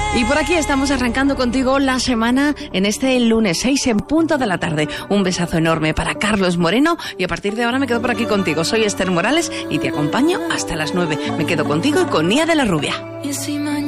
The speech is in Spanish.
Y por aquí estamos arrancando contigo la semana en este lunes 6 en punto de la tarde. Un besazo enorme para Carlos Moreno y a partir de ahora me quedo por aquí contigo. Soy Esther Morales y te acompaño hasta las 9. Me quedo contigo y con Nia de la Rubia.